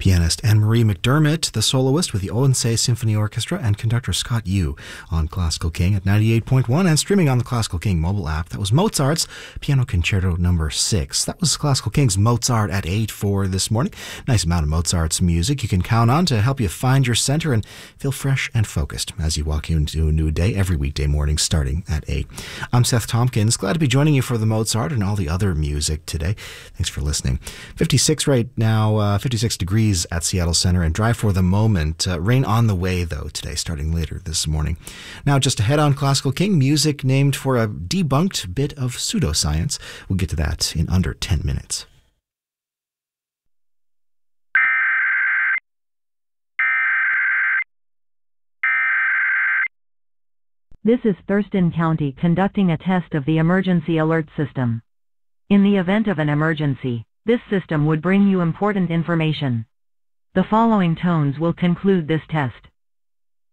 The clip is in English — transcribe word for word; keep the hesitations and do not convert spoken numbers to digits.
Pianist Anne-Marie McDermott, the soloist with the Odense Symphony Orchestra, and conductor Scott Yu on Classical King at ninety-eight point one and streaming on the Classical King mobile app. That was Mozart's Piano Concerto number six. That was Classical King's Mozart at eight for this morning. Nice amount of Mozart's music you can count on to help you find your center and feel fresh and focused as you walk into a new day every weekday morning starting at eight. I'm Seth Tompkins. Glad to be joining you for the Mozart and all the other music today. Thanks for listening. fifty-six right now, uh, fifty-six degrees at Seattle Center and dry for the moment. Uh, rain on the way, though, today, starting later this morning. Now, just ahead on Classical King, music named for a debunked bit of pseudoscience. We'll get to that in under ten minutes. This is Thurston County conducting a test of the emergency alert system. In the event of an emergency, this system would bring you important information. The following tones will conclude this test.